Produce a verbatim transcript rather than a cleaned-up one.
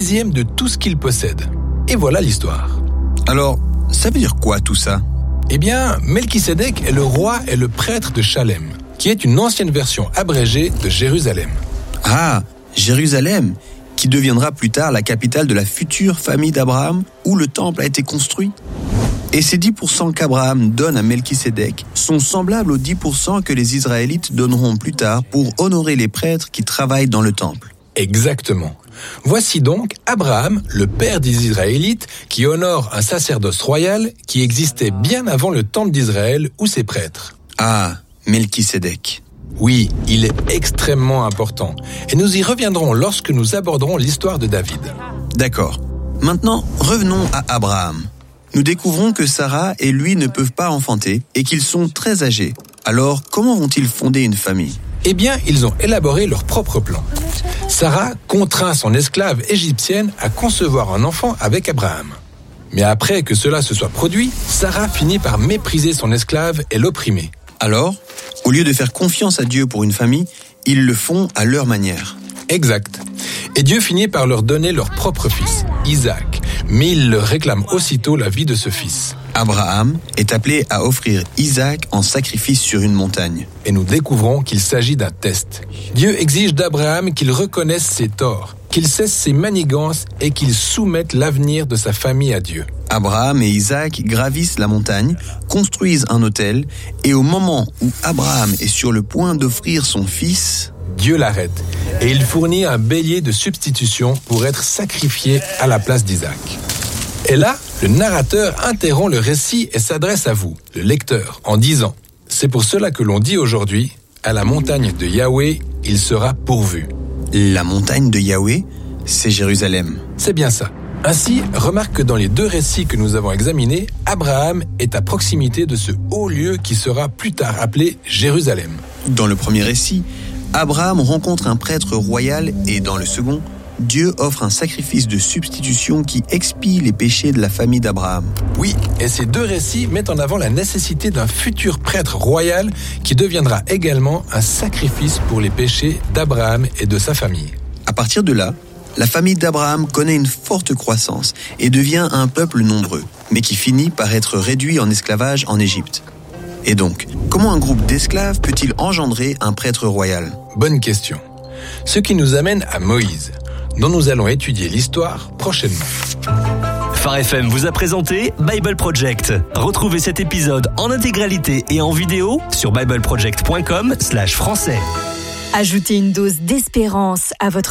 dixième de tout ce qu'il possède. Et voilà l'histoire. Alors, ça veut dire quoi tout ça ? Eh bien, Melchisédek est le roi et le prêtre de Chalem, qui est une ancienne version abrégée de Jérusalem. Ah, Jérusalem, qui deviendra plus tard la capitale de la future famille d'Abraham, où le temple a été construit. Et ces dix pour cent qu'Abraham donne à Melchisédek sont semblables aux dix pour cent que les Israélites donneront plus tard pour honorer les prêtres qui travaillent dans le temple. Exactement. Voici donc Abraham, le père des Israélites, qui honore un sacerdoce royal qui existait bien avant le temple d'Israël ou ses prêtres. Ah, Melchisédek. Oui, il est extrêmement important. Et nous y reviendrons lorsque nous aborderons l'histoire de David. D'accord. Maintenant, revenons à Abraham. Nous découvrons que Sarah et lui ne peuvent pas enfanter et qu'ils sont très âgés. Alors, comment vont-ils fonder une famille ? Eh bien, ils ont élaboré leur propre plan. Sarah contraint son esclave égyptienne à concevoir un enfant avec Abraham. Mais après que cela se soit produit, Sarah finit par mépriser son esclave et l'opprimer. Alors, au lieu de faire confiance à Dieu pour une famille, ils le font à leur manière. Exact. Et Dieu finit par leur donner leur propre fils, Isaac. Mais il leur réclame aussitôt la vie de ce fils. Abraham est appelé à offrir Isaac en sacrifice sur une montagne. Et nous découvrons qu'il s'agit d'un test. Dieu exige d'Abraham qu'il reconnaisse ses torts, qu'il cesse ses manigances et qu'il soumette l'avenir de sa famille à Dieu. Abraham et Isaac gravissent la montagne, construisent un autel, et au moment où Abraham est sur le point d'offrir son fils, Dieu l'arrête et il fournit un bélier de substitution pour être sacrifié à la place d'Isaac. Et là, le narrateur interrompt le récit et s'adresse à vous, le lecteur, en disant « C'est pour cela que l'on dit aujourd'hui, à la montagne de Yahweh, il sera pourvu. » La montagne de Yahweh, c'est Jérusalem. C'est bien ça. Ainsi, remarque que dans les deux récits que nous avons examinés, Abraham est à proximité de ce haut lieu qui sera plus tard appelé Jérusalem. Dans le premier récit, Abraham rencontre un prêtre royal et dans le second, Dieu offre un sacrifice de substitution qui expie les péchés de la famille d'Abraham. Oui, et ces deux récits mettent en avant la nécessité d'un futur prêtre royal qui deviendra également un sacrifice pour les péchés d'Abraham et de sa famille. À partir de là, la famille d'Abraham connaît une forte croissance et devient un peuple nombreux, mais qui finit par être réduit en esclavage en Égypte. Et donc, comment un groupe d'esclaves peut-il engendrer un prêtre royal ? Bonne question. Ce qui nous amène à Moïse, dont nous allons étudier l'histoire prochainement. Phare F M vous a présenté Bible Project. Retrouvez cet épisode en intégralité et en vidéo sur bible project point com slash français. Ajoutez une dose d'espérance à votre